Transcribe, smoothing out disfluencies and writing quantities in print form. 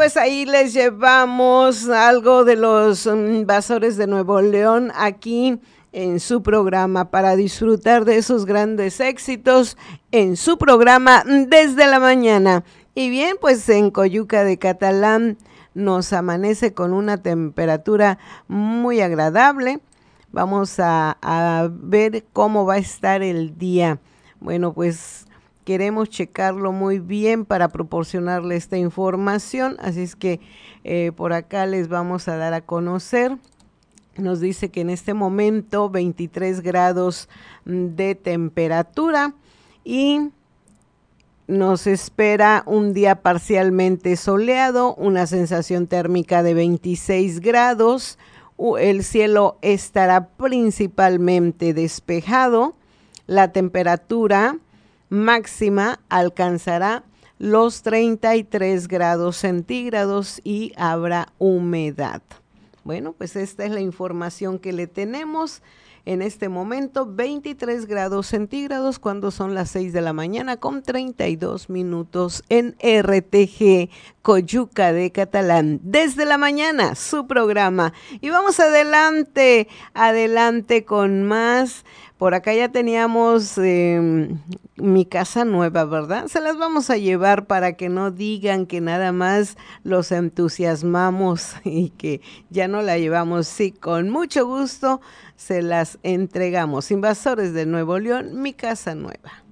pues ahí les llevamos algo de los Invasores de Nuevo León aquí en su programa para disfrutar de esos grandes éxitos en su programa Desde la Mañana. Y bien, pues en Coyuca de Catalán nos amanece con una temperatura muy agradable. Vamos a ver cómo va a estar el día. Bueno, pues queremos checarlo muy bien para proporcionarle esta información, así es que por acá les vamos a dar a conocer. Nos dice que en este momento 23 grados de temperatura y nos espera un día parcialmente soleado, una sensación térmica de 26 grados, el cielo estará principalmente despejado, la temperatura máxima alcanzará los 33 grados centígrados y habrá humedad. Bueno, pues esta es la información que le tenemos en este momento, 23 grados centígrados cuando son las 6 de la mañana con 32 minutos en RTG Coyuca de Catalán. Desde la mañana, su programa. Y vamos adelante, adelante con más. Por acá ya teníamos mi casa nueva, ¿verdad? Se las vamos a llevar para que no digan que nada más los entusiasmamos y que ya no la llevamos. Sí, con mucho gusto se las entregamos. Invasores de Nuevo León, mi casa nueva.